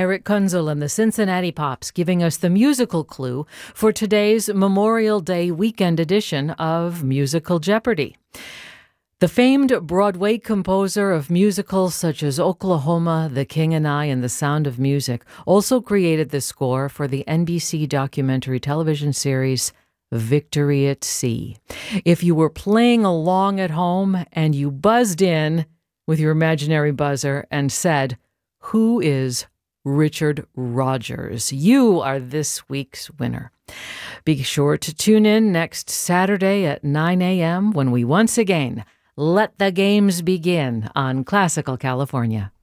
Eric Kunzel and the Cincinnati Pops giving us the musical clue for today's Memorial Day weekend edition of Musical Jeopardy! The famed Broadway composer of musicals such as Oklahoma, The King and I, and The Sound of Music also created the score for the NBC documentary television series Victory at Sea. If you were playing along at home and you buzzed in with your imaginary buzzer and said, "Who is Richard Rodgers?" you are this week's winner. Be sure to tune in next Saturday at 9 a.m. when we once again let the games begin on Classical California.